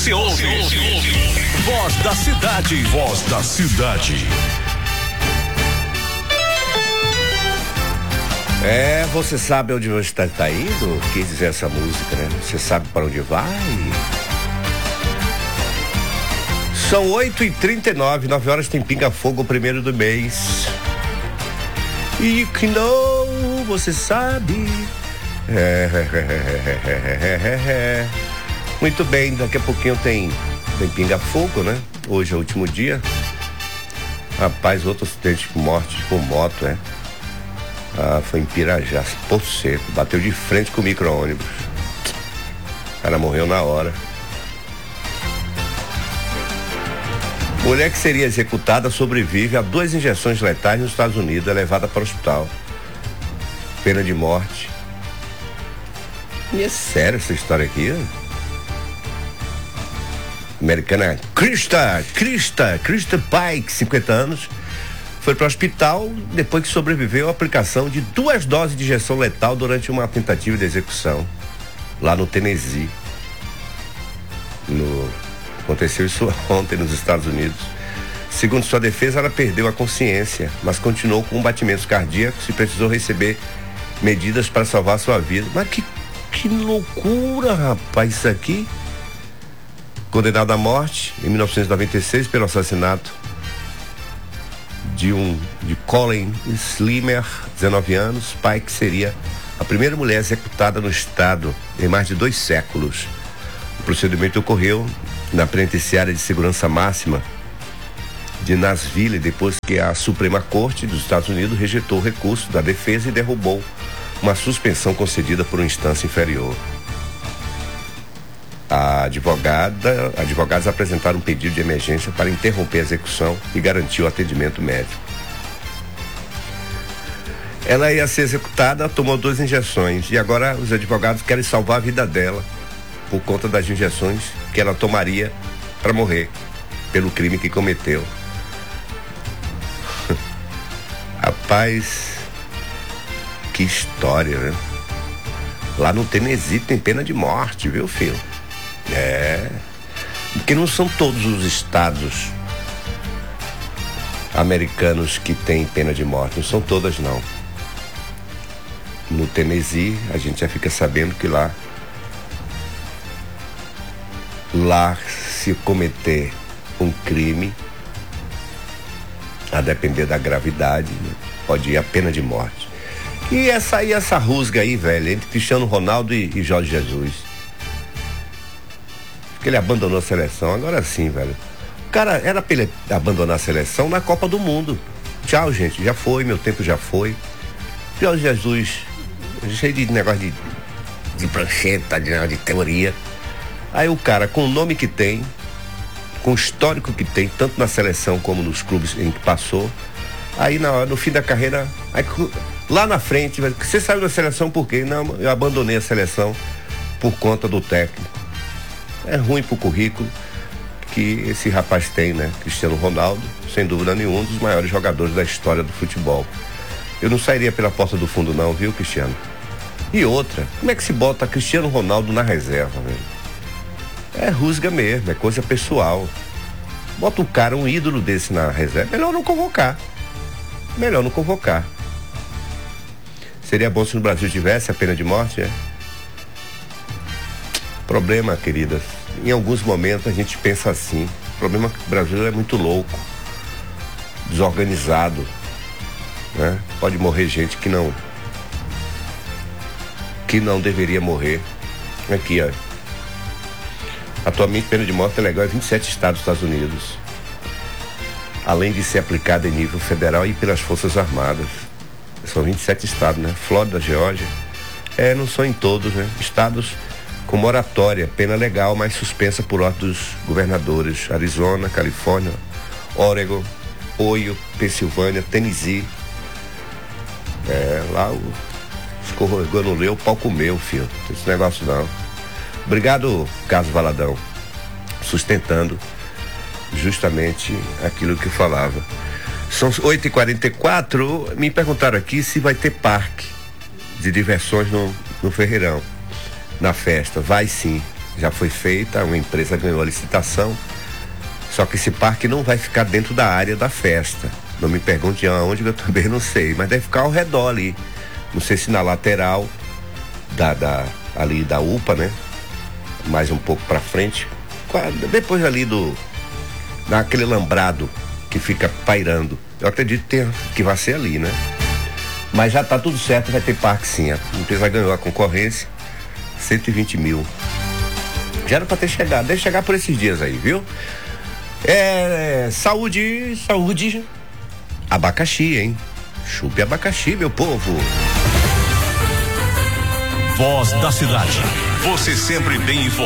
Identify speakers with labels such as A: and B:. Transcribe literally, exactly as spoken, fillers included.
A: você ouve. Voz da cidade. Voz da cidade.
B: É, você sabe onde você está tá indo? Quis dizer essa música, né? Você sabe para onde vai? São oito e trinta e nove, nove horas tem pinga-fogo o primeiro do mês. E que não, você sabe. É, é, é, é, é. Muito bem, daqui a pouquinho tem, tem pinga-fogo, né? Hoje é o último dia. Rapaz, outro acidente com morte com moto, é. Ah, foi em Pirajá, Porto Seco, bateu de frente com o micro-ônibus. O cara morreu na hora. Mulher que seria executada sobrevive a duas injeções letais nos Estados Unidos, é levada para o hospital. Pena de morte. E é sério essa história aqui, ó. Americana Krista, Krista, Krista Pike, cinquenta anos, foi para o hospital depois que sobreviveu à aplicação de duas doses de injeção letal durante uma tentativa de execução lá no Tennessee. No, aconteceu isso ontem nos Estados Unidos. Segundo sua defesa, ela perdeu a consciência, mas continuou com batimentos cardíacos e precisou receber medidas para salvar sua vida. Mas que, que loucura, rapaz, isso aqui. Condenado à morte em mil novecentos e noventa e seis pelo assassinato de um de Colin Slimer, dezenove anos, Pike seria a primeira mulher executada no estado em mais de dois séculos. O procedimento ocorreu na penitenciária de segurança máxima de Nashville, depois que a Suprema Corte dos Estados Unidos rejeitou o recurso da defesa e derrubou uma suspensão concedida por uma instância inferior. A advogada, advogados apresentaram um pedido de emergência para interromper a execução e garantir o atendimento médico. Ela ia ser executada, tomou duas injeções e agora os advogados querem salvar a vida dela por conta das injeções que ela tomaria para morrer pelo crime que cometeu. Rapaz, que história, né? Lá no Tennessee tem pena de morte, viu, filho? É, porque não são todos os estados americanos que têm pena de morte, não são todas não. No Tennessee, a gente já fica sabendo que lá, lá se cometer um crime, a depender da gravidade, né, pode ir a pena de morte. E essa aí, essa rusga aí, velho, entre Cristiano Ronaldo e, e Jorge Jesus. Que ele abandonou a seleção, agora sim, velho. O cara, era pra ele abandonar a seleção na Copa do Mundo. Tchau, gente, já foi, meu tempo já foi. Jorge Jesus, cheio de negócio de, de prancheta, de, de teoria. Aí o cara, com o nome que tem, com o histórico que tem, tanto na seleção como nos clubes em que passou, aí na, no fim da carreira, aí, lá na frente, velho, você saiu da seleção por quê? Não, eu abandonei a seleção por conta do técnico. É ruim pro currículo que esse rapaz tem, né? Cristiano Ronaldo, sem dúvida nenhuma, um dos maiores jogadores da história do futebol. Eu não sairia pela porta do fundo não, viu, Cristiano? E outra, como é que se bota Cristiano Ronaldo na reserva, velho? É rusga mesmo, é coisa pessoal. Bota um cara, um ídolo desse na reserva, melhor não convocar. Melhor não convocar. Seria bom se no Brasil tivesse a pena de morte, é? Problema, queridas, em alguns momentos a gente pensa assim. O problema é que o Brasil é muito louco, desorganizado, né? Pode morrer gente que não que não deveria morrer. Aqui, ó. Atualmente, pena de morte é legal em vinte e sete estados dos Estados Unidos, além de ser aplicada em nível federal e pelas Forças Armadas. São vinte e sete estados, né? Flórida, Geórgia. É, não são em todos, né? Estados com moratória, pena legal, mas suspensa por ordem dos governadores: Arizona, Califórnia, Oregon, Ohio, Pensilvânia, Tennessee. É, lá o escorregou no leu, o pau comeu, filho. Esse negócio não. Obrigado, Carlos Valadão, sustentando justamente aquilo que eu falava. São oito e quarenta e quatro, me perguntaram aqui se vai ter parque de diversões no, no Ferreirão. Na festa, vai sim. já foi feita, uma empresa ganhou a licitação, só que esse parque não vai ficar dentro da área da festa. Não me pergunte aonde, eu também não sei, mas deve ficar ao redor ali. Não sei se na lateral da, da, ali da U P A, né? Mais um pouco pra frente. Depois ali do, naquele lambrado que fica pairando. Eu acredito que, tenha, que vai ser ali, né? Mas já tá tudo certo, vai ter parque sim. A empresa ganhou a concorrência, cento e vinte mil. Já era pra ter chegado, deve chegar por esses dias aí, viu? É, saúde, saúde, abacaxi, hein? Chupe abacaxi, meu povo.
A: Voz da cidade. Você sempre bem informado.